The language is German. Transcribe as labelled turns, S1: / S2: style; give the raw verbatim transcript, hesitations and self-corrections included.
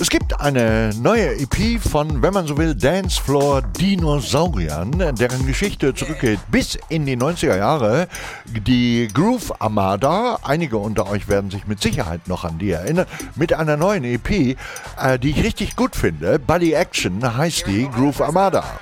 S1: Es gibt eine neue E P von, wenn man so will, Dancefloor Dinosauriern, deren Geschichte zurückgeht bis in die neunziger Jahre. Die Groove Armada, einige unter euch werden sich mit Sicherheit noch an die erinnern, mit einer neuen E P, äh, die ich richtig gut finde. Buddy Action heißt die, Groove Armada.